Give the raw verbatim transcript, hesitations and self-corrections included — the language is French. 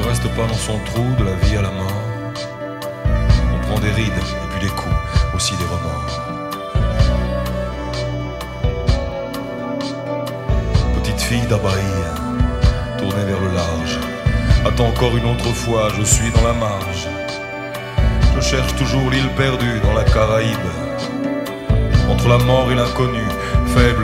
reste pas dans son trou de la vie à la mort. On prend des rides et puis des coups, aussi des remords. Petite fille d'Abaï, tournée vers le large. Attends encore une autre fois, je suis dans la marge. Je cherche toujours l'île perdue dans la Caraïbe. Entre la mort et l'inconnu, faible